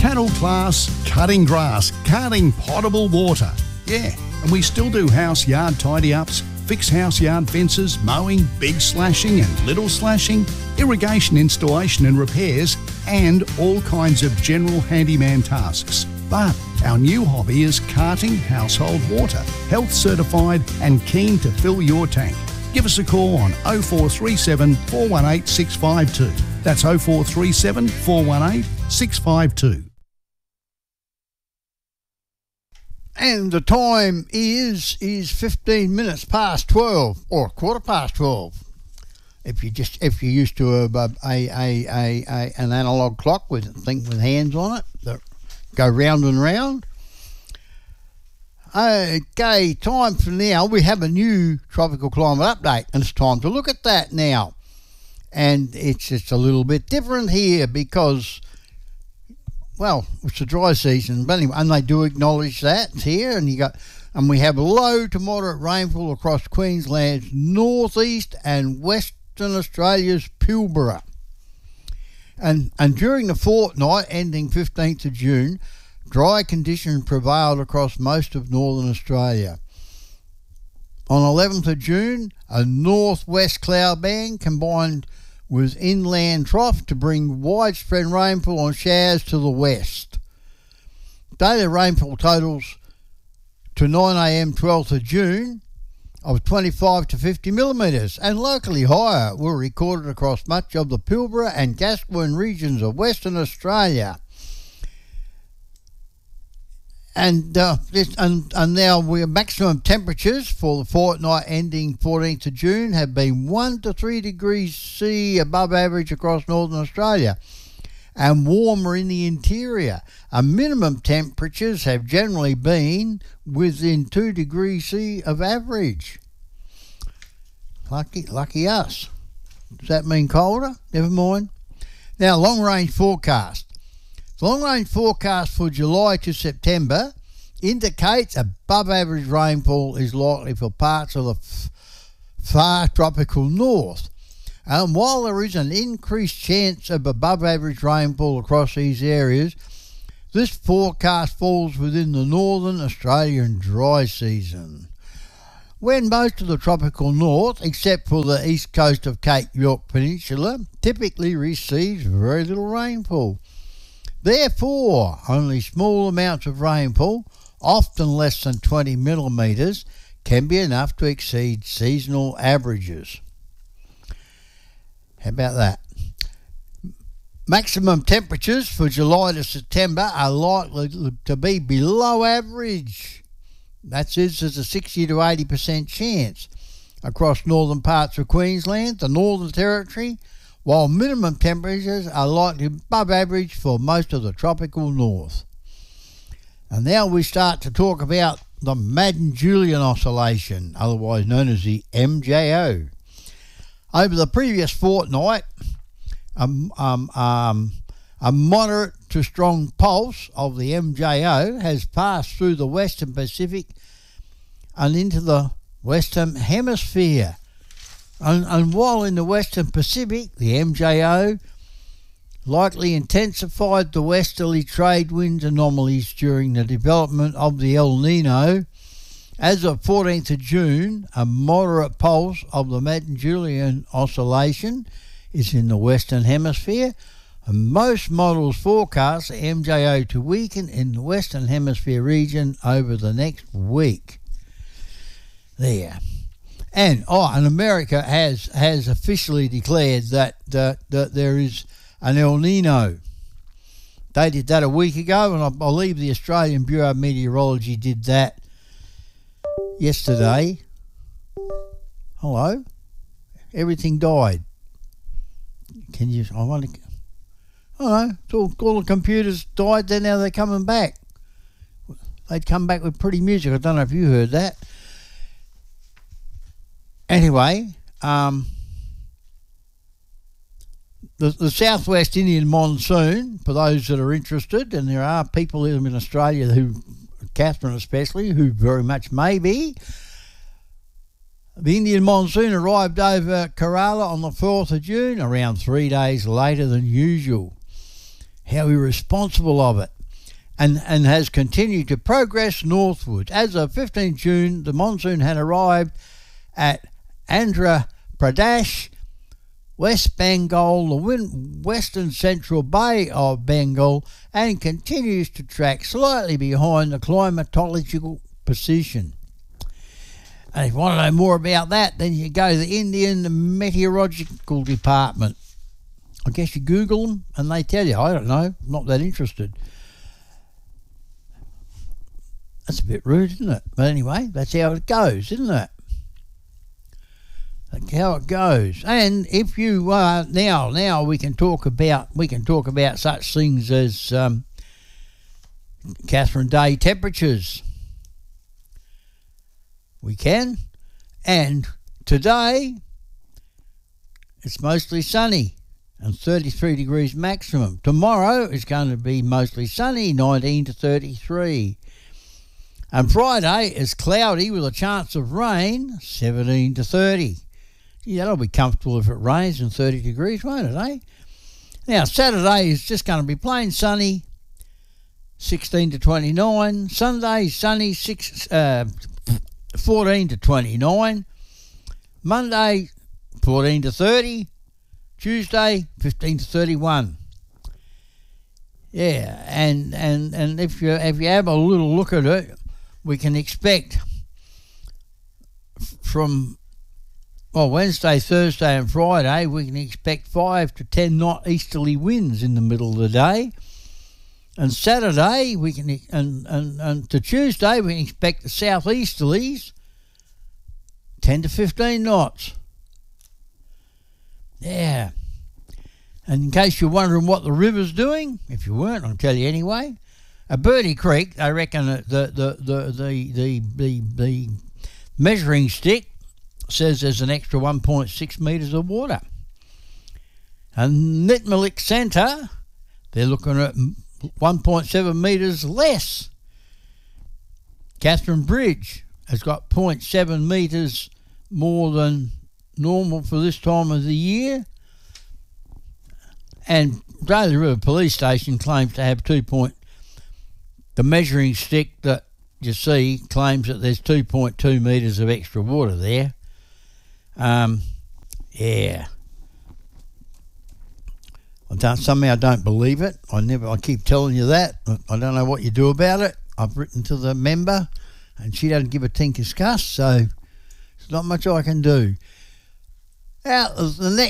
Channel class cutting grass, carting potable water. Yeah, and we still do house yard tidy-ups, fix house yard fences, mowing, big slashing and little slashing, irrigation installation and repairs, and all kinds of general handyman tasks. But our new hobby is carting household water, health certified and keen to fill your tank. Give us a call on 0437 418 652. That's 0437 418 652. And the time is 15 minutes past 12 or quarter past 12. If you're used to an analog clock with hands on it that go round and round. Okay, time for now. We have a new tropical climate update, and it's time to look at that now. And it's a little bit different here because, well, it's a dry season, but anyway, and they do acknowledge that here, and we have low to moderate rainfall across Queensland's northeast and Western Australia's Pilbara. And during the fortnight ending 15th of June, dry conditions prevailed across most of northern Australia. On 11th of June, a northwest cloud band combined with inland trough to bring widespread rainfall on showers to the west. Daily rainfall totals to 9 a.m. 12th of June of 25 to 50 millimetres, and locally higher were recorded across much of the Pilbara and Gascoyne regions of Western Australia. And now maximum temperatures for the fortnight ending 14th of June have been 1 to 3 degrees C above average across northern Australia and warmer in the interior. And minimum temperatures have generally been within 2 degrees C of average. Lucky us. Does that mean colder? Never mind. Now, long-range forecast. The long-range forecast for July to September indicates above average rainfall is likely for parts of the far tropical north. And while there is an increased chance of above average rainfall across these areas, this forecast falls within the northern Australian dry season, when most of the tropical north, except for the east coast of Cape York Peninsula, typically receives very little rainfall. Therefore, only small amounts of rainfall, often less than 20 millimetres, can be enough to exceed seasonal averages. How about that? Maximum temperatures for July to September are likely to be below average. That is, there's a 60 to 80% chance across northern parts of Queensland, the Northern Territory, while minimum temperatures are likely above average for most of the tropical north. And now we start to talk about the Madden-Julian Oscillation, otherwise known as the MJO. Over the previous fortnight, a moderate to strong pulse of the MJO has passed through the Western Pacific and into the Western Hemisphere. And while in the Western Pacific, the MJO likely intensified the westerly trade winds anomalies during the development of the El Nino. As of 14th of June, a moderate pulse of the Madden-Julian Oscillation is in the Western Hemisphere, and most models forecast the MJO to weaken in the Western Hemisphere region over the next week. There. And America has officially declared that there is an El Nino. They did that a week ago, and I believe the Australian Bureau of Meteorology did that yesterday. Hello? Everything died. All the computers died, then now they're coming back. They'd come back with pretty music. I don't know if you heard that. Anyway, the southwest Indian monsoon, for those that are interested, and there are people in Australia who, Catherine especially, who very much may be, the Indian monsoon arrived over Kerala on the 4th of June, around 3 days later than usual. How irresponsible of it. and has continued to progress northwards. As of 15 June, the monsoon had arrived at Andhra Pradesh, West Bengal, the western central Bay of Bengal, and continues to track slightly behind the climatological position. And if you want to know more about that, then you go to the Indian Meteorological Department. I guess you Google them and they tell you. I don't know, not that interested. That's a bit rude, isn't it? But anyway, that's how it goes, isn't it? That's how it goes. And if you now we can talk about such things as Catherine Day temperatures. We can. And today it's mostly sunny and 33 degrees maximum. Tomorrow is going to be mostly sunny, 19 to 33. And Friday is cloudy with a chance of rain, 17 to 30. Yeah, that'll be comfortable if it rains and 30 degrees, won't it, eh? Now, Saturday is just going to be plain sunny, 16 to 29. Sunday, sunny, 14 to 29. Monday, 14 to 30. Tuesday, 15 to 31. Yeah, and if you have a little look at it, we can expect from Wednesday, Thursday and Friday, we can expect 5 to 10 knot easterly winds in the middle of the day. And Saturday, we can and to Tuesday, we can expect the southeasterlies 10 to 15 knots. Yeah. And in case you're wondering what the river's doing, if you weren't, I'll tell you anyway. At Birdie Creek, they reckon that the measuring stick says there's an extra 1.6 metres of water. And Nitmalik Centre, they're looking at 1.7 metres less. Catherine Bridge has got 0.7 metres more than normal for this time of the year. And Daly River Police Station claims to have the measuring stick that you see claims that there's 2.2 metres of extra water there. Yeah. Somehow I don't believe it. I keep telling you that. I don't know what you do about it. I've written to the member and she doesn't give a tinker's cuss, so there's not much I can do. Now, the next